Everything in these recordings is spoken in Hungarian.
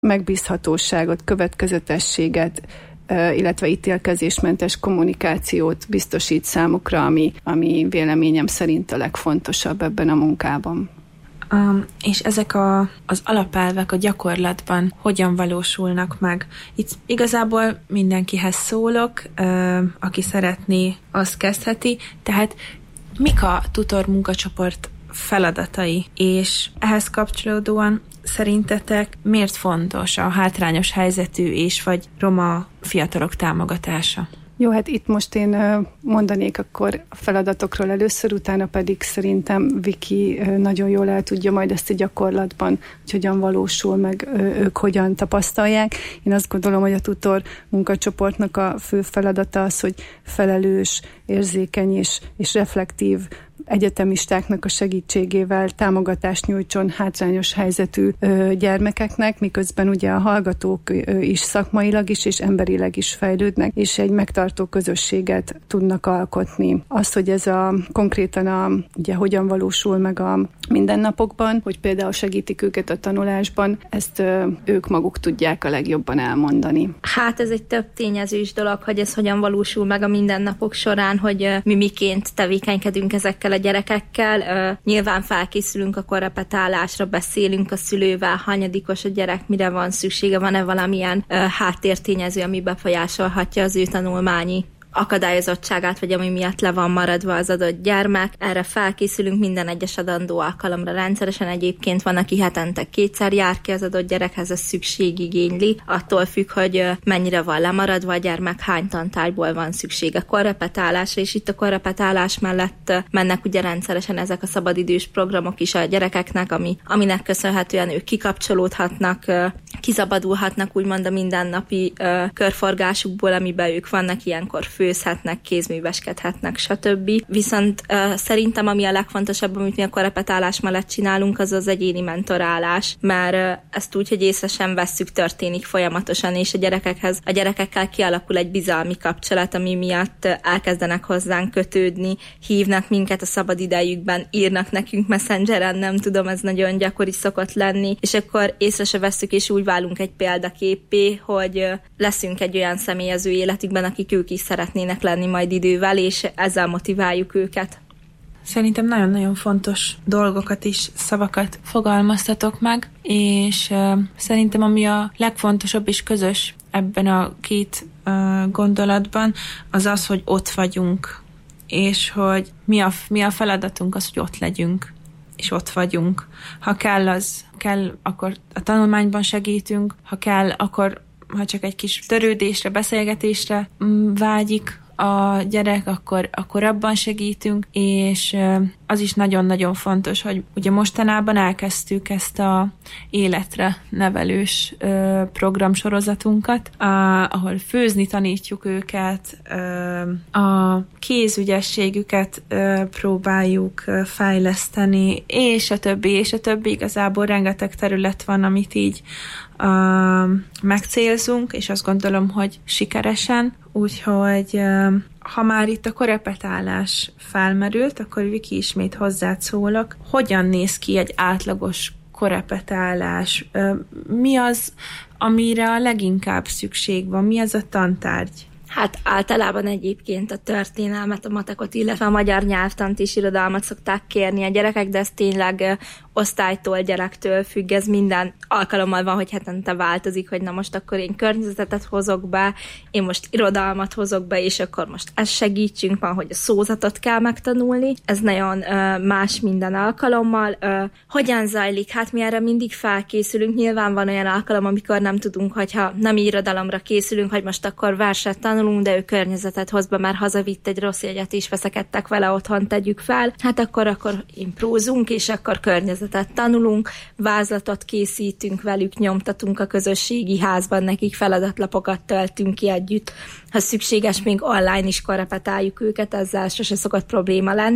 megbízhatóságot, következetességet, illetve ítélkezésmentes kommunikációt biztosít számukra, ami véleményem szerint a legfontosabb ebben a munkában. És ezek az alapelvek a gyakorlatban hogyan valósulnak meg? Itt igazából mindenkihez szólok, aki szeretné, azt kezdheti, tehát mik a tutor munkacsoport feladatai, és ehhez kapcsolódóan szerintetek miért fontos a hátrányos helyzetű és vagy roma fiatalok támogatása? Jó, hát itt most én mondanék akkor a feladatokról először, utána pedig szerintem Viki nagyon jól el tudja majd ezt a gyakorlatban, hogy hogyan valósul meg, ők hogyan tapasztalják. Én azt gondolom, hogy a tutor munkacsoportnak a fő feladata az, hogy felelős, érzékeny és reflektív egyetemistáknak a segítségével támogatást nyújtson hátrányos helyzetű gyermekeknek, miközben ugye a hallgatók is szakmailag is és emberileg is fejlődnek, és egy megtartó közösséget tudnak alkotni. Az, hogy ez konkrétan ugye hogyan valósul meg a mindennapokban, hogy például segítik őket a tanulásban, ezt ők maguk tudják a legjobban elmondani. Hát ez egy több tényezős dolog, hogy ez hogyan valósul meg a mindennapok során, hogy mi miként tevékenykedünk ezekkel a gyerekekkel. Nyilván felkészülünk a korrepetálásra, beszélünk a szülővel, hanyadikos a gyerek, mire van szüksége, van-e valamilyen háttértényező, ami befolyásolhatja az ő tanulmányi akadályozottságát, vagy ami miatt le van maradva az adott gyermek. Erre felkészülünk minden egyes adandó alkalomra rendszeresen. Egyébként van, aki hetente 2-szer jár ki az adott gyerekhez, ez szükségigényli. Attól függ, hogy mennyire van lemaradva a gyermek, hány tantárgyból van szüksége korrepetálásra, és itt a korrepetálás mellett mennek ugye rendszeresen ezek a szabadidős programok is a gyerekeknek, aminek köszönhetően ők kikapcsolódhatnak, kiszabadulhatnak úgymond a mindennapi körforgásukból, amiben ők vannak, ilyenkor főzhetnek, kézműveskedhetnek, stb. Viszont szerintem ami a legfontosabb, amit mi a korrepetálás mellett csinálunk, az az egyéni mentorálás, mert ezt úgy, hogy észre sem vesszük, történik folyamatosan, és a gyerekekkel kialakul egy bizalmi kapcsolat, ami miatt elkezdenek hozzánk kötődni, hívnak minket a szabad idejükben, írnak nekünk Messengeren, nem tudom, ez nagyon gyakori szokott lenni, és akkor észre se vesszük, és úgy válunk egy példaképpé, hogy leszünk egy olyan személy az ő életükben, akik ők is szeretnének lenni majd idővel, és ezzel motiváljuk őket. Szerintem nagyon-nagyon fontos dolgokat és szavakat fogalmaztatok meg, és szerintem ami a legfontosabb és közös ebben a két gondolatban, az az, hogy ott vagyunk, és hogy mi a feladatunk az, hogy ott legyünk, és ott vagyunk. Ha kell, akkor a tanulmányban segítünk, ha kell, akkor ha csak egy kis törődésre, beszélgetésre vágyik a gyerek, akkor abban segítünk, és az is nagyon-nagyon fontos, hogy ugye mostanában elkezdtük ezt a életre nevelős programsorozatunkat, ahol főzni tanítjuk őket, a kézügyességüket próbáljuk fejleszteni, és a többi. Igazából rengeteg terület van, amit így megcélzunk, és azt gondolom, hogy sikeresen, úgyhogy ha már itt a korrepetálás felmerült, akkor Viki, ismét hozzád szólok. Hogyan néz ki egy átlagos korrepetálás? Mi az, amire a leginkább szükség van? Mi az a tantárgy? Hát általában egyébként a történelmet, a matekot, illetve a magyar nyelvtant és irodalmat szokták kérni a gyerekek, de ez tényleg osztálytól, gyerektől függ, ez minden alkalommal van, hogy hetente változik, hogy na most akkor én környezetet hozok be, én most irodalmat hozok be, és akkor most ezt segítsünk, van, hogy a szózatot kell megtanulni. Ez nagyon más minden alkalommal. Hogyan zajlik? Hát mi erre mindig felkészülünk. Nyilván van olyan alkalom, amikor nem tudunk, hogyha nem irodalomra készülünk, hogy most akkor verset tanulunk, de ő környezetet hoz be, már hazavitt egy rossz jegyet, és veszekedtek vele, otthon tegyük fel. Hát akkor imprózunk, és akkor környezetet tanulunk, vázlatot készítünk velük, nyomtatunk a közösségi házban, nekik feladatlapokat töltünk ki együtt. Ha szükséges, még online is korrepetáljuk őket, ezzel sose szokott probléma lenni.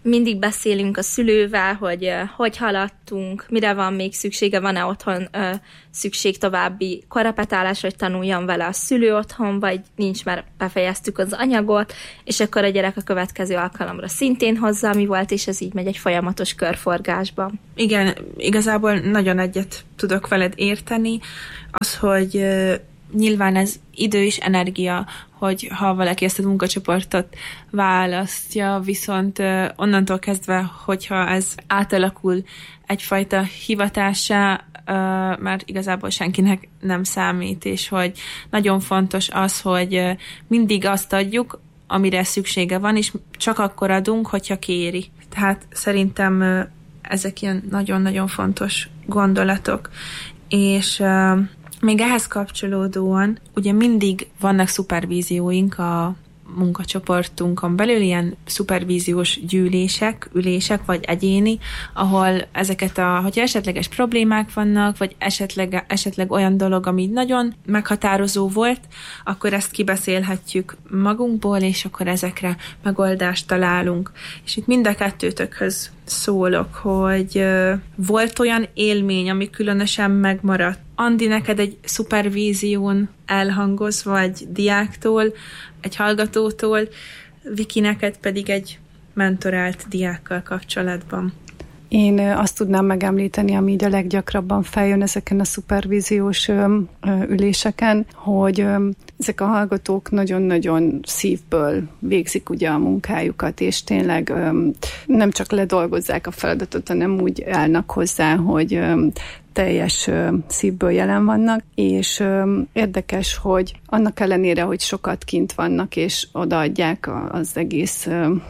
mindig beszélünk a szülővel, hogy haladtunk, mire van még szüksége, van-e otthon szükség további korrepetálásra, hogy tanuljon vele a szülő otthon, vagy nincs, mert befejeztük az anyagot, és akkor a gyerek a következő alkalomra szintén hozzá, ami volt, és ez így megy egy folyamatos körforgásba. Igen, igazából nagyon egyet tudok veled érteni. Az, hogy nyilván ez idő és energia, hogy ha valaki ezt a munkacsoportot választja, viszont onnantól kezdve, hogyha ez átalakul egyfajta hivatássá, már igazából senkinek nem számít, és hogy nagyon fontos az, hogy mindig azt adjuk, amire szüksége van, és csak akkor adunk, hogyha kéri. Tehát szerintem ezek ilyen nagyon-nagyon fontos gondolatok. És még ehhez kapcsolódóan ugye mindig vannak szupervízióink a munkacsoportunkon belül, ilyen szupervíziós ülések, vagy egyéni, ahol ezeket hogyha esetleges problémák vannak, vagy esetleg olyan dolog, ami nagyon meghatározó volt, akkor ezt kibeszélhetjük magunkból, és akkor ezekre megoldást találunk. És itt mind a kettőtökhöz szólok, hogy volt olyan élmény, ami különösen megmaradt. Andi, neked egy szupervízión elhangoz, vagy diáktól, egy hallgatótól, Viki, neked pedig egy mentorált diákkal kapcsolatban. Én azt tudnám megemlíteni, ami így a leggyakrabban feljön ezeken a szupervíziós üléseken, hogy ezek a hallgatók nagyon-nagyon szívből végzik ugye a munkájukat, és tényleg nem csak ledolgozzák a feladatot, hanem úgy állnak hozzá, hogy teljes szívből jelen vannak, és érdekes, hogy annak ellenére, hogy sokat kint vannak, és odaadják az egész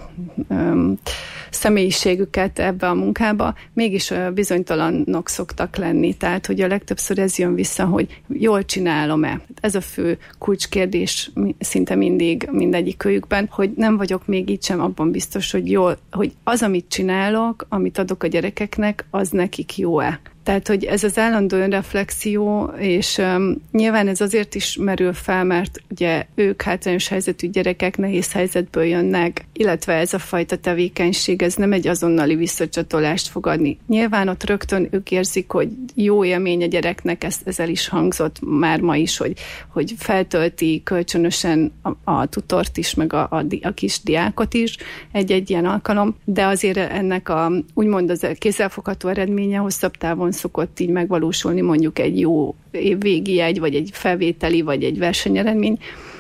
személyiségüket ebbe a munkába, mégis bizonytalanok szoktak lenni. Tehát, hogy a legtöbbször ez jön vissza, hogy jól csinálom-e. Ez a fő kulcskérdés szinte mindig mindegyikőjükben, hogy nem vagyok még így sem abban biztos, hogy az, amit csinálok, amit adok a gyerekeknek, az nekik jó-e. Tehát, hogy ez az állandó önreflexió, és nyilván ez azért is merül fel, mert ugye ők hátrányos helyzetű gyerekek nehéz helyzetből jönnek, illetve ez a fajta tevékenység, ez nem egy azonnali visszacsatolást fog adni. Nyilván ott rögtön ők érzik, hogy jó élmény a gyereknek, ez el is hangzott már ma is, hogy feltölti kölcsönösen a tutort is, meg a kis diákot is egy-egy ilyen alkalom, de azért ennek úgymond az kézzelfogható eredménye hosszabb távon szokott így megvalósulni, mondjuk egy jó évvégi jegy, vagy egy felvételi, vagy egy versenyeredmény,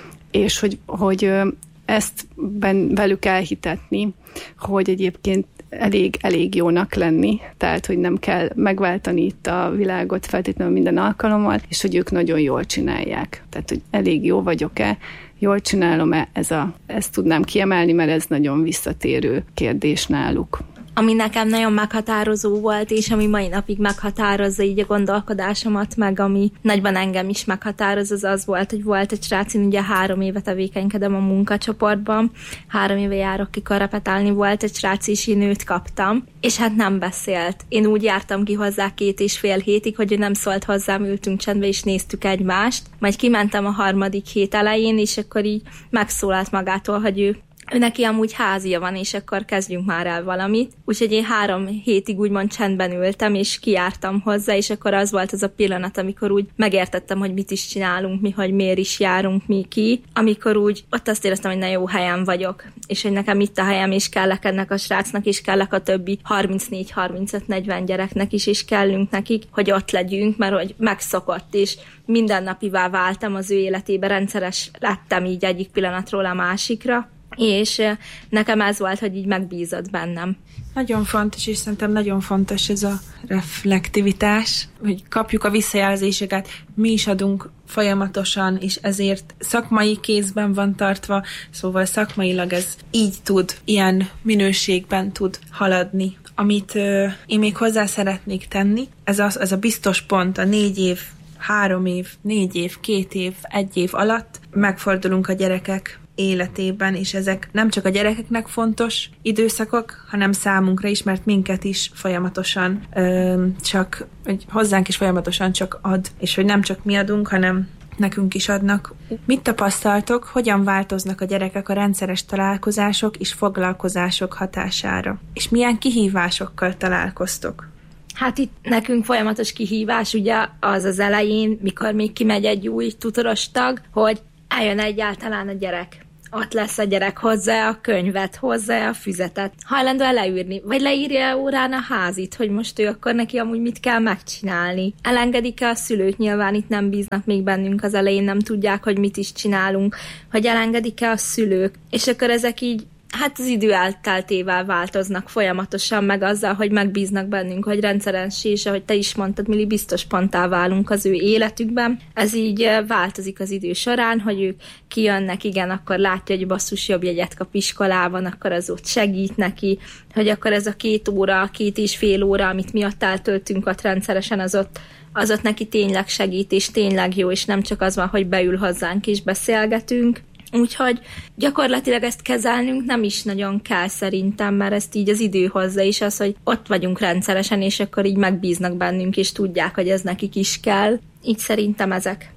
és hogy ezt velük elhitetni, hogy egyébként elég jónak lenni, tehát, hogy nem kell megváltani itt a világot feltétlenül minden alkalommal, és hogy ők nagyon jól csinálják. Tehát, hogy elég jó vagyok-e, jól csinálom-e, ezt tudnám kiemelni, mert ez nagyon visszatérő kérdés náluk. Ami nekem nagyon meghatározó volt, és ami mai napig meghatározza így a gondolkodásomat, meg ami nagyban engem is meghatároz, az volt, hogy volt egy srác, én ugye 3 éve tevékenykedem a munkacsoportban, 3 éve járok ki korrepetálni, volt egy srác, és én őt kaptam, és hát nem beszélt. Én úgy jártam ki hozzá 2,5 hétig, hogy ő nem szólt hozzám, ültünk csendbe, és néztük egymást. Majd kimentem a 3. hét elején, és akkor így megszólalt magától, hogy ő neki amúgy házia van, és akkor kezdjünk már el valamit. Úgyhogy én 3 hétig úgymond csendben ültem, és kijártam hozzá, és akkor az volt az a pillanat, amikor úgy megértettem, hogy mit is csinálunk, mi, hogy miért is járunk mi ki, amikor úgy ott azt éreztem, hogy na jó helyen vagyok, és hogy nekem itt a helyem, és kellek ennek a srácnak, és kellek a többi 34-35-40 gyereknek is, és kellünk nekik, hogy ott legyünk, mert hogy megszokott, és mindennapivá váltam az ő életébe, rendszeres lettem így egyik pillanatról a másikra, és nekem ez volt, hogy így megbízott bennem. Nagyon fontos, és szerintem nagyon fontos ez a reflektivitás, hogy kapjuk a visszajelzéseket, mi is adunk folyamatosan, és ezért szakmai kézben van tartva, szóval szakmailag ez így ilyen minőségben tud haladni. Amit én még hozzá szeretnék tenni, ez a biztos pont, a 4 év, 3 év, 4 év, 2 év, 1 év alatt megfordulunk a gyerekek életében, és ezek nem csak a gyerekeknek fontos időszakok, hanem számunkra is, mert minket is folyamatosan hozzánk is folyamatosan csak ad, és hogy nem csak mi adunk, hanem nekünk is adnak. Mit tapasztaltok, hogyan változnak a gyerekek a rendszeres találkozások és foglalkozások hatására? És milyen kihívásokkal találkoztok? Hát itt nekünk folyamatos kihívás ugye az elején, mikor még kimegy egy új tutoros tag, hogy eljön egyáltalán a gyerek. Ott lesz a gyerek, hozzá a könyvet, hozzá a füzetet. Hajlandó leírni, vagy leírja órán a házit, hogy most ő akkor neki amúgy mit kell megcsinálni. Elengedik-e a szülők? Nyilván itt nem bíznak még bennünk az elején, nem tudják, hogy mit is csinálunk, hogy elengedik-e a szülők. És akkor ezek így hát az idő elteltével változnak folyamatosan, meg azzal, hogy megbíznak bennünk, hogy rendszerensé, és ahogy te is mondtad, Mili, biztos ponttá válunk az ő életükben. Ez így változik az idő során, hogy ők kijönnek, igen, akkor látja, hogy basszus jobb jegyet kap iskolában, akkor az ott segít neki, hogy akkor ez a 2 óra, 2,5 óra, amit mi ott eltöltünk ott rendszeresen, az ott neki tényleg segít, és tényleg jó, és nem csak az van, hogy beül hozzánk és beszélgetünk. Úgyhogy gyakorlatilag ezt kezelnünk nem is nagyon kell szerintem, mert ezt így az idő hozza is az, hogy ott vagyunk rendszeresen, és akkor így megbíznak bennünk, és tudják, hogy ez nekik is kell. Így szerintem ezek.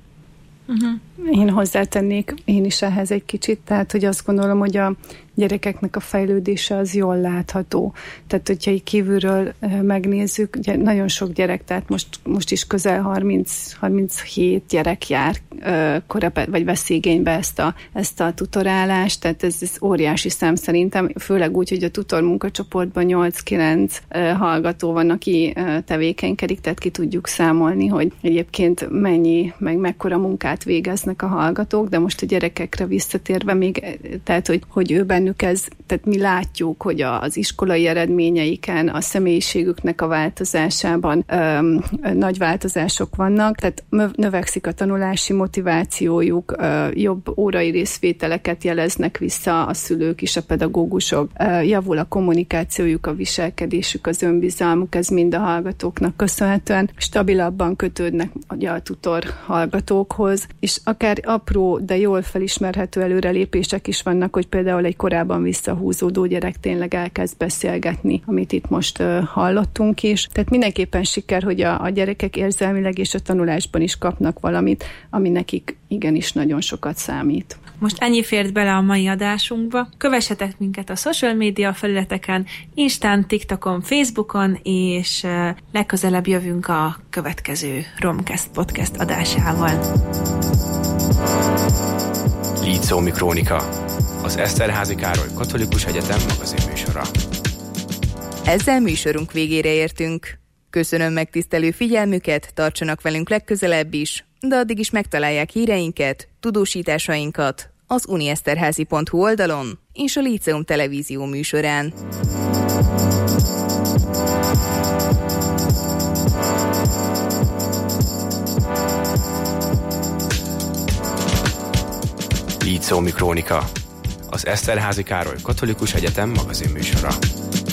Én hozzátennék én is ehhez egy kicsit, tehát hogy azt gondolom, hogy a gyerekeknek a fejlődése az jól látható. Tehát, hogyha így kívülről megnézzük, ugye nagyon sok gyerek, tehát most is közel 37 gyerek jár vagy vesz igénybe ezt a tutorálást, tehát ez óriási szám szerintem, főleg úgy, hogy a tutor munkacsoportban 8-9 hallgató van, aki tevékenykedik, tehát ki tudjuk számolni, hogy egyébként mennyi, meg mekkora munkát végeznek a hallgatók, de most a gyerekekre visszatérve még, tehát, hogy ő bennük ez, tehát mi látjuk, hogy az iskolai eredményeiken, a személyiségüknek a változásában nagy változások vannak, tehát növekszik a tanulási motivációjuk, jobb órai részvételeket jeleznek vissza a szülők is, a pedagógusok, javul a kommunikációjuk, a viselkedésük, az önbizalmuk, ez mind a hallgatóknak köszönhetően stabilabban kötődnek ugye a tutor hallgatókhoz, és akár apró, de jól felismerhető előrelépések is vannak, hogy például egy korábban visszahúzódó gyerek tényleg elkezd beszélgetni, amit itt most hallottunk is. Tehát mindenképpen siker, hogy a gyerekek érzelmileg és a tanulásban is kapnak valamit, ami nekik igenis nagyon sokat számít. Most ennyi fért bele a mai adásunkba. Kövessetek minket a social media felületeken, Instán, TikTokon, Facebookon, és legközelebb jövünk a következő Romcast podcast adásával. Líceumi Krónika, az Eszterházy Károly Katolikus Egyetem magazinműsora. Ezzel műsorunk végére értünk. Köszönöm megtisztelő figyelmüket, tartsanak velünk legközelebb is, de addig is megtalálják híreinket, tudósításainkat az unieszterházy.hu oldalon és a Líceum televízió műsorán. Líceumi Krónika, az Eszterházy Károly Katolikus Egyetem magazinműsora.